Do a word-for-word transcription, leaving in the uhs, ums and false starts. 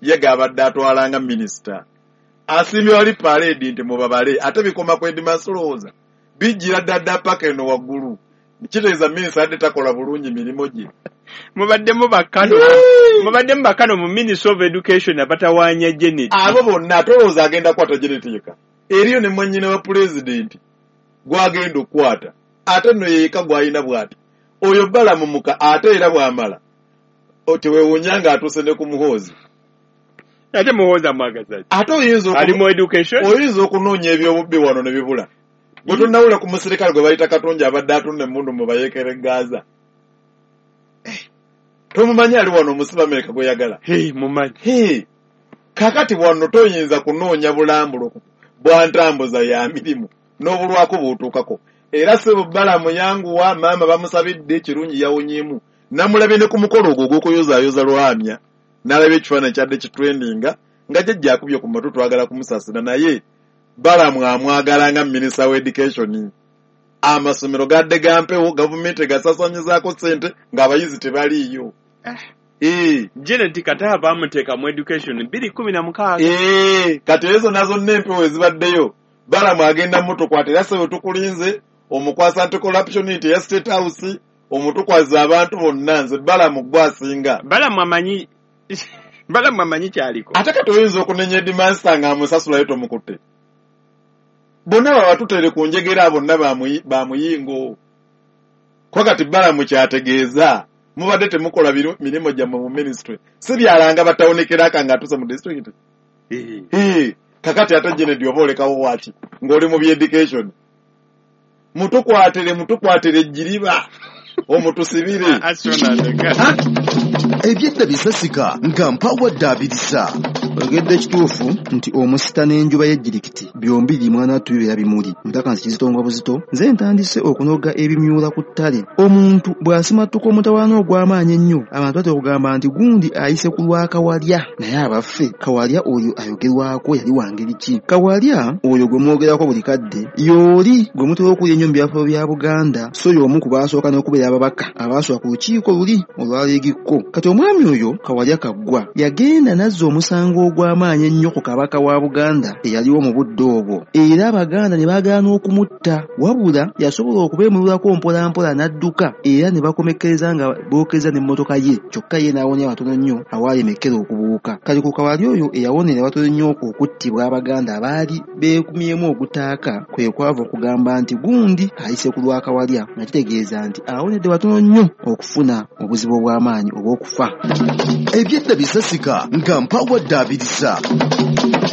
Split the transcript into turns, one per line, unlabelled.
ye gabadde atwalanga minisita asiimye wali parade nti mubabale ate bikoma ku Edmas Lowooza bijjira ddadda paka eno waggulu kitegeeza minisita adde takola bulungi mirimu gye.
Mubaddemu bakano mubaddemu bakano mu Ministry of Education abatawaanya Janet.
Abo bonna tolowooza agenda kwata Janet yeka. Eriyo ne mwannyina wa pulezidenti gwagenda okwata ate no yeeka gwalina bw'ati oyo Balamu muka ate era bw'amala oteweewuunyanga atuuse ne ku Muhoozi.
Ate Muhoozi amwagaza
ate oyinza
ali mu education
oyinza okunoonya ebyobubbi wano ne bibula. Gwe tonnawula ku musirikale gwe bayita Katonja abadde atunda emmundu mu bayeekere Gaza. Tomumanyi ali wano omusibameeka gwe yagala.
Hey, mumanyi.
Hey. Kakati wano toyinza kunoonya bulambulo bwa ntambuza ya mirimu n'obulwako buutuukako. Era sebo Balamu yanguwa maama bamusabidde kirungi yawonyeemu. Namulabye ne ku mukolo ogwo gw'okuyozaayoza lwamya. N'alabye ekifaananyi kyadde kitrendinga nga jjajja akubye ku matu twagala kumusasira naye Balamu amwagala nga minisita wa education. Amasomero gadde gampewo gavumenti gasasanyizaako ssente ng'abayizi tebaliiyo. Eh,
Janet kata bamuteeka mu education bbiri kumi na mukaaga.
Eh, kati ezo nazo n'empewo ezibaddeyo. Balamu agenda mutukwatira sebo tukulinze omukwasa anti-corruption unit ya State House omutukwaza abantu bonna nze Balamu gwasinga.
Balamu amanyi Balamu amanyi kyaliko.
Ate kati oyinza okunenya Edmaster nga amusasulayo tomukutte. Bonna babatutere ku njegera bonna bamuyingo. Kwa kati Balamu kyategeeza mubadde temukola mirimu gyammwe mu ministry. Si byalanga batawonekera aka ng'atuuse mu district.
Eh.
Eh, kakati ate Janet oba olekawo waki ng'oli mu education. Mutukwatire mutukwatire ejjiriba omutusibire.
Ebyedda bisasika nga mpawadde abirisa. Ogedde kituufu nti omusita n'enjuba y'ejjirikiti byombi limwana tubibeera bimuli. Ntaka nsi kizitongwa buzito nze ntandise okunoga ebimyula ku ttale. Omuntu bw'asimattuka omutawaana ogw'amaanyi ennyo abantu batera okugamba nti gundi ayise ku lwa Kawalya naye abaffe Kawalya oyo ayogerwako yali wangeri ki? Kawalya oyo gwe mwogerako buli kadde y'oli gwe mutera okulya ennyo mu byafaayo bya Buganda so y'omu ku baasooka n'okubeera ababaka abaasooka ku lukiiko luli olwaleegikko. Kati omwami oyo Kawalya Kaggwa yagenda n'azza omusango ogw'amaanyi ennyo ku kabaka wa Buganda eyaliwo mu budde obwo era Abaganda ne baagaana okumutta wabula yasobola okubeemululako mpola mpola n'adduka era ne bakomekkereza nga bookeza n'emmotoka ye kyokka ye n'awonya batono nnyo awaalemekkera okubuuka. Kati ku Kawalya oyo eyawonera batono nnyo okuttibwa Abaganda abaali beekumyemu ogutaaka kwe kwava okugamba nti gundi ayise ku lwa Kawalya nga kitegeeza nti awonedde batono nnyo okufuna obuzibu obw'amaanyi obw'okufa. Ebyedda bisasika nga mpawadde abirisa.